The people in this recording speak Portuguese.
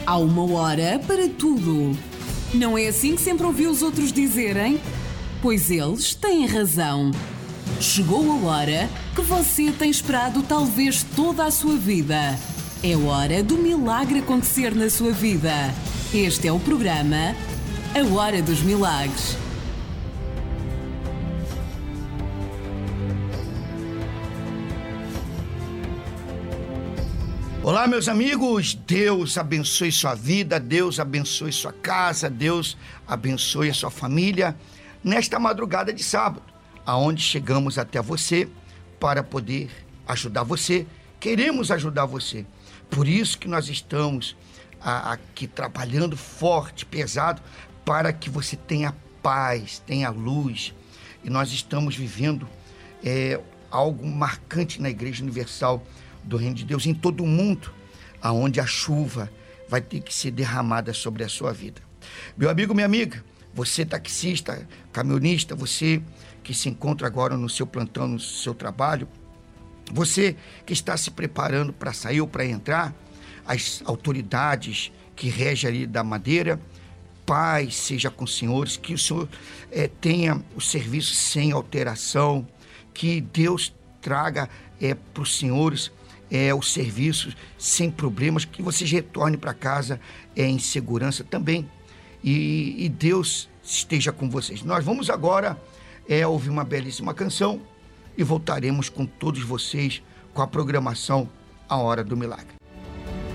Há uma hora para tudo. Não é assim que sempre ouvi os outros dizerem? Pois eles têm razão. Chegou a hora que você tem esperado talvez toda a sua vida. É hora do milagre acontecer na sua vida. Este é o programa A Hora dos Milagres. Olá, meus amigos, Deus abençoe sua vida, Deus abençoe sua casa, Deus abençoe a sua família nesta madrugada de sábado, aonde chegamos até você para poder ajudar você, queremos ajudar você. Por isso que nós estamos aqui trabalhando forte, pesado, para que você tenha paz, tenha luz. E nós estamos vivendo algo marcante na Igreja Universal do Reino de Deus em todo o mundo, aonde a chuva vai ter que ser derramada sobre a sua vida. Meu amigo, minha amiga, você taxista, caminhonista, você que se encontra agora no seu plantão, no seu trabalho, você que está se preparando para sair ou para entrar, as autoridades que regem ali da Madeira, paz seja com os senhores, que o senhor tenha o serviço sem alteração, que Deus traga para os senhores os serviços sem problemas, que vocês retornem para casa em segurança também, e Deus esteja com vocês. Nós vamos agora ouvir uma belíssima canção e voltaremos com todos vocês com a programação A Hora do Milagre.